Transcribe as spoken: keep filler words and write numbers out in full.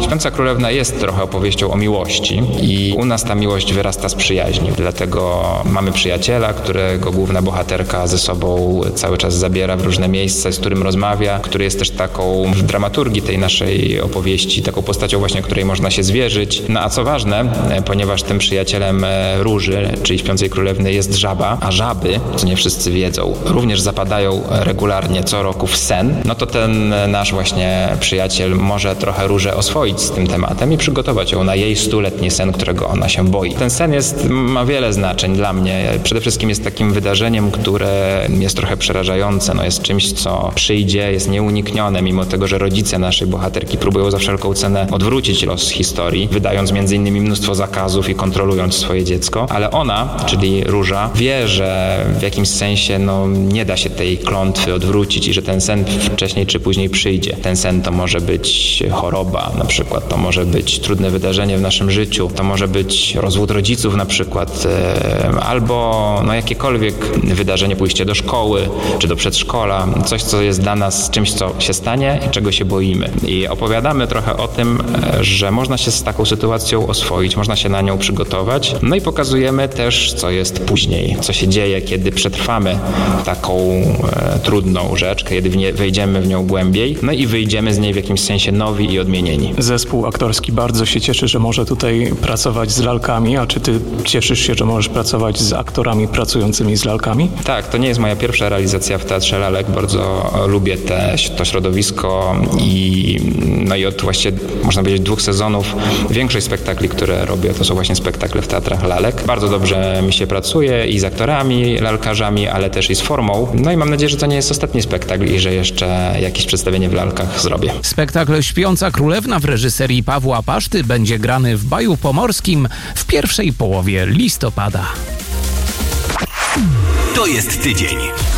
Śpiąca Królewna jest trochę opowieścią o miłości i u nas ta miłość wyrasta z przyjaźni. Dlatego mamy przyjaciela, którego główna bohaterka ze sobą cały czas zabiera w różne miejsca, z którym rozmawia, który jest też taką w dramaturgii tej naszej opowieści, taką postacią właśnie, której można się zwierzyć. No a co ważne, ponieważ tym przyjacielem Róży, czyli Śpiącej Królewny, jest żaba, a żaby, co nie wszyscy wiedzą, również zapadają regularnie co roku w sen, no to ten nasz właśnie przyjaciel może trochę Różę oswoić z tym tematem i przygotować ją na jej stuletni sen, którego ona się boi. Ten sen jest, ma wiele znaczeń dla mnie. Przede wszystkim jest takim wydarzeniem, które jest trochę przerażające. No jest czymś, co przyjdzie, jest nieuniknione, mimo tego, że rodzice naszej bohaterki próbują za wszelką cenę odwrócić los historii, wydając między innymi mnóstwo zakazów i kontrolując swoje dziecko. Ale ona, czyli Róża, wie, że w jakimś sensie no, nie da się tej klątwy odwrócić i że ten sen wcześniej czy później przyjdzie. Ten sen to może być choroba na przykład, to może być trudne wydarzenie w naszym życiu, to może być rozwód rodziców na przykład, albo no, jakiekolwiek wydarzenie, pójście do szkoły czy do przedszkola, coś, co jest dla nas czymś, co się stanie i czego się boimy. I opowiadamy trochę o tym, że można się z taką sytuacją oswoić, można się na nią przygotować, no i pokazujemy też, co jest później, co się dzieje, kiedy przetrwamy taką e, trudną rzecz, kiedy w nie, wejdziemy w nią głębiej, no i wyjdziemy z niej w jakimś sensie nowi i odmienieni. Zespół aktorski bardzo się cieszy, że może tutaj pracować z lalkami, a czy ty cieszysz się, że możesz pracować z aktorami pracującymi z lalkami? Tak, to nie jest moja pierwsza realizacja w Teatrze Lalek, bardzo lubię te, to środowisko i no i od właściwie można powiedzieć dwóch sezonów większość spektakli, które robię, to są właśnie spektakle w Teatrach Lalek. Bardzo dobrze mi się pracuje i z aktorami, lalkarzami, ale też i z formą. No i mam nadzieję, że to nie jest ostatni spektakl i że jeszcze jakieś przedstawienie w lalkach zrobię. Spektakl Śpiąca Królewna w reżyserii Pawła Paszty będzie grany w Baju Pomorskim w pierwszej połowie listopada. To jest tydzień.